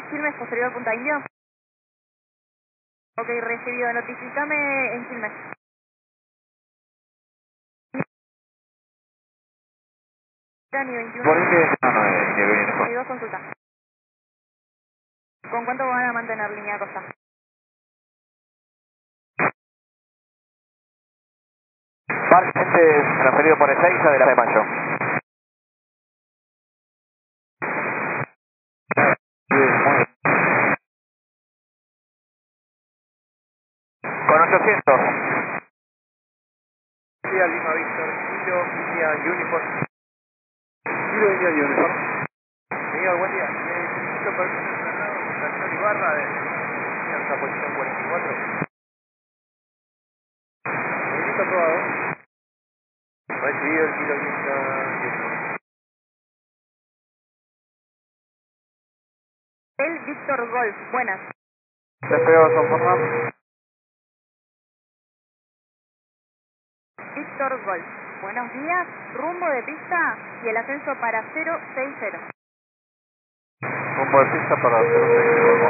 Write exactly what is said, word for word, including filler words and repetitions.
Quilmes, posterior Punta Indio. Ok, recibido. Notificame en Quilmes. Ni veintiuno. Por ende, no, no, eh, que viene mejor. Hay dos consultas. ¿Con cuánto van a mantener línea de costa? Parcialmente transferido por Ezeiza de la de Mayo. Con ochocientos. India Lima Víctor, Kilo India Uniform. Kilo India Uniform. Señor, buen día. Necesito permiso de traslado de Estación Ibarra de hasta posición cuarenta y cuatro. Movimiento aprobado. Recibido el Kilo India Uniform. El Víctor Golf. Buenas. Despegado San Fernando. Víctor Golf. Buenos días. Rumbo de pista y el ascenso para cero seis cero. Rumbo de pista para cero seis cero.